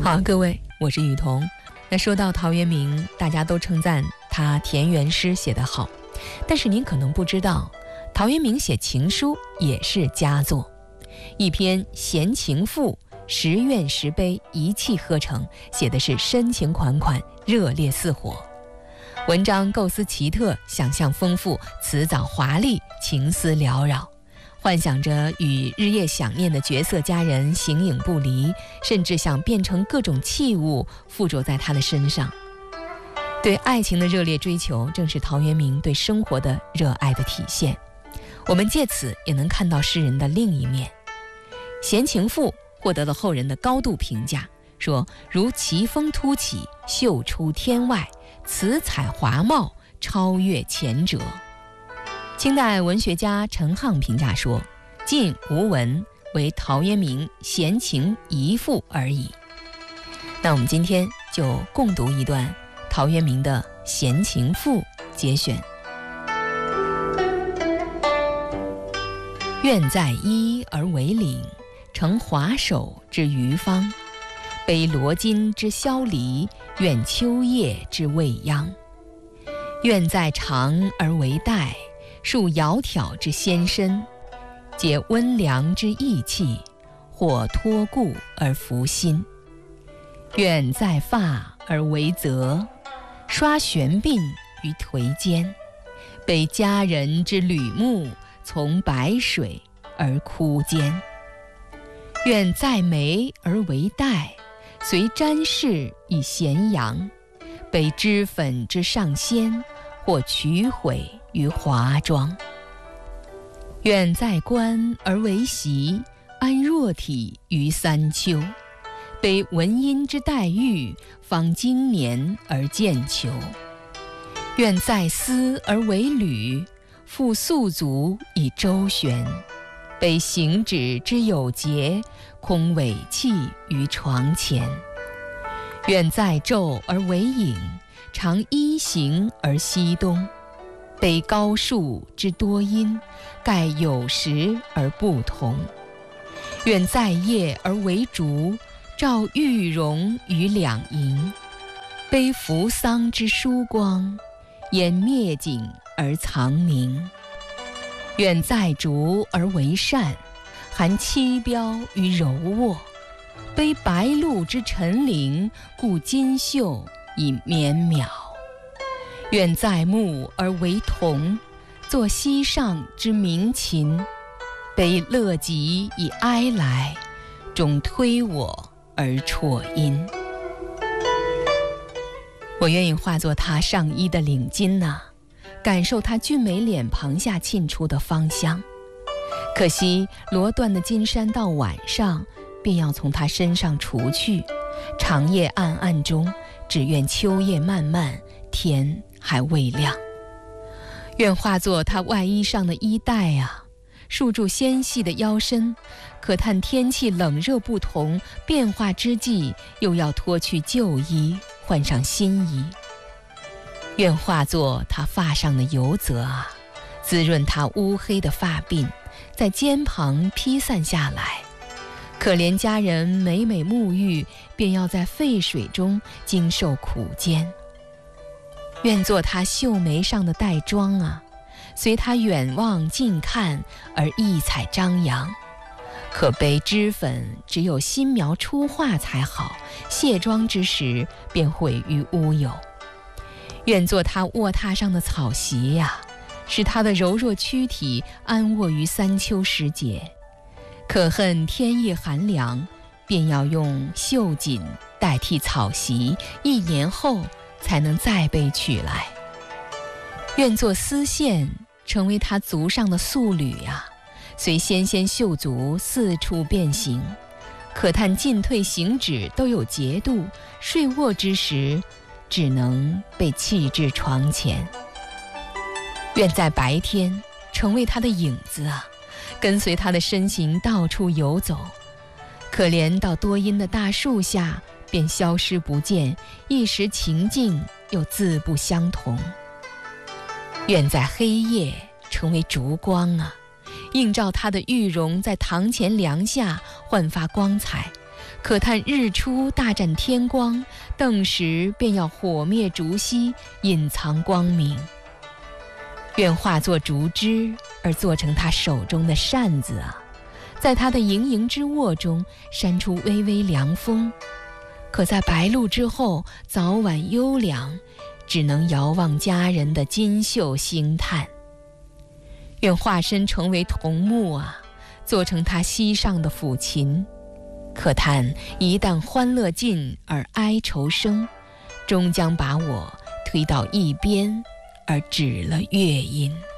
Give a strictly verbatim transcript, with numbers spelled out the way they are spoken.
好，各位，我是雨桐。那说到陶渊明，大家都称赞他田园诗写得好，但是您可能不知道，陶渊明写情书也是佳作。一篇《闲情赋》，十怨十悲一气呵成，写的是深情款款，热烈似火。文章构思奇特，想象丰富，辞藻华丽，情思缭绕，幻想着与日夜想念的角色家人形影不离，甚至想变成各种器物附着在他的身上。对爱情的热烈追求，正是陶渊明对生活的热爱的体现。我们借此也能看到诗人的另一面。《闲情赋》获得了后人的高度评价，说如奇峰突起，秀出天外，辞采华茂，超越前者。清代文学家陈沆评价说，近无闻，为陶渊明闲情一赋而已。那我们今天就共读一段陶渊明的《闲情赋》节选。愿在衣而为领，乘华首之余芳。悲罗巾之萧离，愿秋叶之未央。愿在长而为带，束窈窕之纤身，解温凉之意气，或托顾而服心。愿在发而为泽，刷悬鬓于颓肩，悲佳人之吕木，从白水而枯坚。愿在眉而为带，随瞻视以咸阳，悲脂粉之上仙，或取毁于华妆。愿在冠而为席，安若体于三秋，悲文音之黛玉，方经年而见求。愿在丝而为履，复素足以周旋，悲行止之有节，空委弃于床前。愿在昼而为影，常依行而西东，悲高树之多阴，盖有时而不同。愿在夜而为烛，照玉容于两营，悲扶桑之疏光，掩灭景而藏明。愿在竹而为扇，含七标于柔卧，悲白露之沉灵，故金袖以绵渺。愿在木而为铜，作溪上之鸣琴，悲乐极以哀来，终推我而辍音。我愿意化作他上衣的领巾呐、啊，感受他俊美脸庞下沁出的芳香。可惜罗缎的金衫到晚上便要从他身上除去，长夜暗暗中，只愿秋夜漫漫，天还未亮。愿化作他外衣上的衣带啊，束住纤细的腰身，可叹天气冷热不同，变化之际，又要脱去旧衣，换上新衣。愿化作他发上的油泽啊，滋润他乌黑的发鬓，在肩旁披散下来。可怜家人每每沐浴，便要在沸水中经受苦煎。愿做他秀眉上的带妆啊，随他远望近看而异彩张扬。可悲脂粉只有新苗初化才好，卸妆之时便毁于乌有。愿做他卧榻上的草席呀、啊，使他的柔弱躯体安卧于三秋时节。可恨天夜寒凉，便要用绣锦代替草席，一年后才能再被取来。愿做丝线，成为他足上的素履呀、啊，随纤纤绣足四处变形。可叹进退行止都有节度，睡卧之时只能被弃至床前。愿在白天成为他的影子啊，跟随他的身形到处游走。可怜到多阴的大树下便消失不见，一时情境又自不相同。愿在黑夜成为烛光啊，映照他的玉容在堂前梁下焕发光彩， 可叹日出大战天光，顿时便要火灭烛息，隐藏光明。愿化作竹枝，而做成他手中的扇子啊，在他的盈盈之握中扇出微微凉风。可在白露之后，早晚幽凉，只能遥望佳人的金袖星探。愿化身成为桐木啊，做成他膝上的抚琴。可叹一旦欢乐尽而哀愁生，终将把我推到一边，而止了乐音。